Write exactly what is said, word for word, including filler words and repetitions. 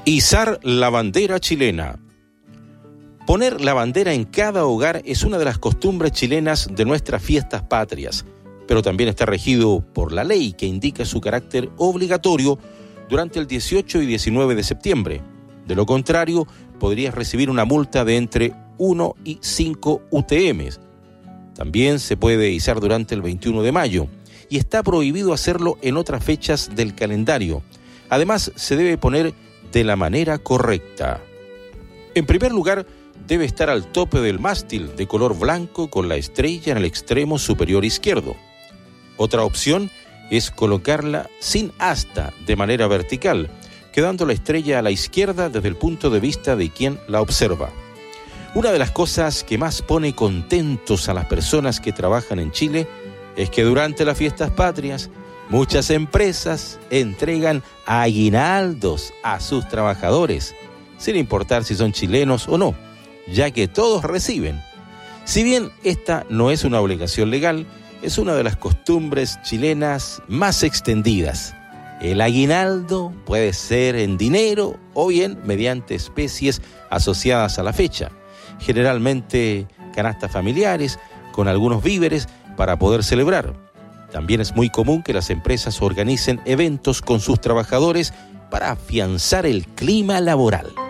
Izar la bandera chilena. Poner la bandera en cada hogar es una de las costumbres chilenas de nuestras fiestas patrias, pero también está regido por la ley que indica su carácter obligatorio durante el dieciocho y diecinueve de septiembre. De lo contrario, podrías recibir una multa de entre uno y cinco U T Ms. También se puede izar durante el veintiuno de mayo y está prohibido hacerlo en otras fechas del calendario. Además, se debe poner de la manera correcta. En primer lugar, debe estar al tope del mástil de color blanco con la estrella en el extremo superior izquierdo. Otra opción es colocarla sin asta de manera vertical, quedando la estrella a la izquierda desde el punto de vista de quien la observa. Una de las cosas que más pone contentos a las personas que trabajan en Chile es que durante las fiestas patrias muchas empresas entregan aguinaldos a sus trabajadores, sin importar si son chilenos o no, ya que todos reciben. Si bien esta no es una obligación legal, es una de las costumbres chilenas más extendidas. El aguinaldo puede ser en dinero o bien mediante especies asociadas a la fecha, generalmente canastas familiares con algunos víveres para poder celebrar. También es muy común que las empresas organicen eventos con sus trabajadores para afianzar el clima laboral.